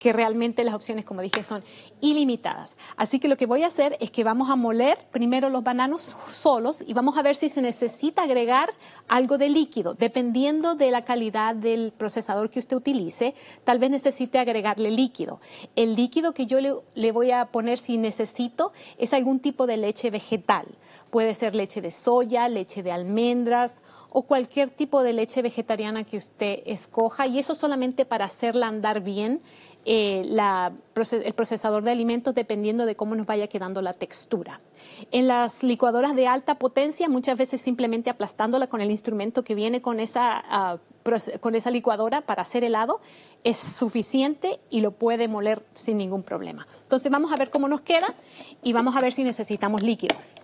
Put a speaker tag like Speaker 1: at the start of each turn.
Speaker 1: que realmente las opciones, como dije, son ilimitadas. Así que lo que voy a hacer es que vamos a moler primero los bananos solos y vamos a ver si se necesita agregar algo de líquido. Dependiendo de la calidad del procesador que usted utilice, tal vez necesite agregarle líquido. El líquido que yo le voy a poner, si necesito, es algún tipo de leche vegetal. Puede ser leche de soya, leche de almendras o cualquier tipo de leche vegetariana que usted escoja, y eso solamente para hacerla andar bien el procesador de alimentos, dependiendo de cómo nos vaya quedando la textura. En las licuadoras de alta potencia, muchas veces simplemente aplastándola con el instrumento que viene con esa licuadora para hacer helado es suficiente y lo puede moler sin ningún problema. Entonces vamos a ver cómo nos queda y vamos a ver si necesitamos líquido.